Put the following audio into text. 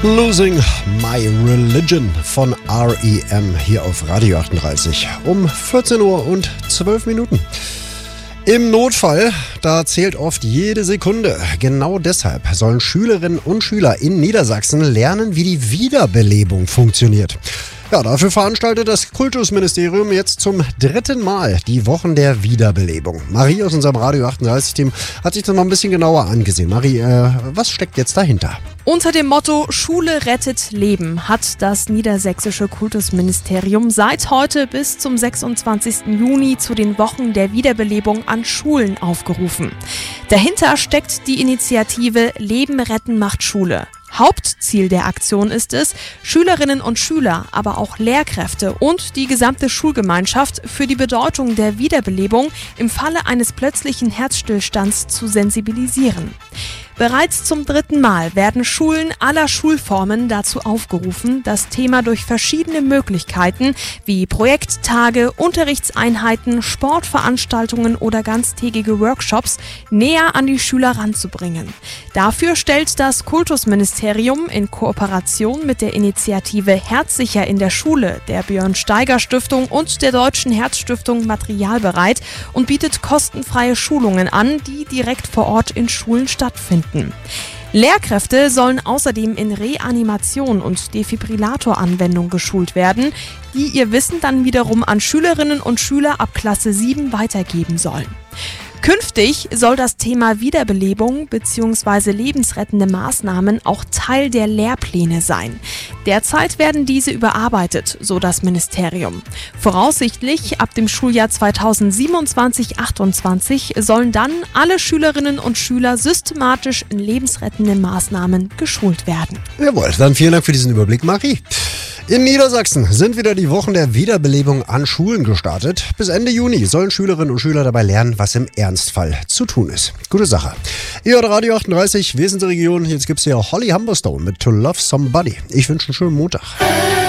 Losing My Religion von R.E.M. hier auf Radio 38 um 14 Uhr und 12 Minuten. Im Notfall, da zählt oft jede Sekunde. Genau deshalb sollen Schülerinnen und Schüler in Niedersachsen lernen, wie die Wiederbelebung funktioniert. Ja, dafür veranstaltet das Kultusministerium jetzt zum 3. Mal die Wochen der Wiederbelebung. Marie aus unserem Radio 38-Team hat sich das mal ein bisschen genauer angesehen. Marie, was steckt jetzt dahinter? Unter dem Motto Schule rettet Leben hat das niedersächsische Kultusministerium seit heute bis zum 26. Juni zu den Wochen der Wiederbelebung an Schulen aufgerufen. Dahinter steckt die Initiative Leben retten macht Schule. Hauptziel der Aktion ist es, Schülerinnen und Schüler, aber auch Lehrkräfte und die gesamte Schulgemeinschaft für die Bedeutung der Wiederbelebung im Falle eines plötzlichen Herzstillstands zu sensibilisieren. Bereits zum 3. Mal werden Schulen aller Schulformen dazu aufgerufen, das Thema durch verschiedene Möglichkeiten wie Projekttage, Unterrichtseinheiten, Sportveranstaltungen oder ganztägige Workshops näher an die Schüler ranzubringen. Dafür stellt das Kultusministerium in Kooperation mit der Initiative Herzsicher in der Schule, der Björn-Steiger-Stiftung und der Deutschen Herzstiftung Material bereit und bietet kostenfreie Schulungen an, die direkt vor Ort in Schulen stattfinden. Lehrkräfte sollen außerdem in Reanimation und Defibrillator-Anwendung geschult werden, die ihr Wissen dann wiederum an Schülerinnen und Schüler ab Klasse 7 weitergeben sollen. Künftig soll das Thema Wiederbelebung bzw. lebensrettende Maßnahmen auch Teil der Lehrpläne sein. Derzeit werden diese überarbeitet, so das Ministerium. Voraussichtlich ab dem Schuljahr 2027/28 sollen dann alle Schülerinnen und Schüler systematisch in lebensrettenden Maßnahmen geschult werden. Jawohl, dann vielen Dank für diesen Überblick, Marie. In Niedersachsen sind wieder die Wochen der Wiederbelebung an Schulen gestartet. Bis Ende Juni sollen Schülerinnen und Schüler dabei lernen, was im Ernstfall zu tun ist. Gute Sache. Ihr hört Radio 38, wir sind die Region. Jetzt gibt's hier Holly Humberstone mit To Love Somebody. Ich wünsche einen schönen Montag.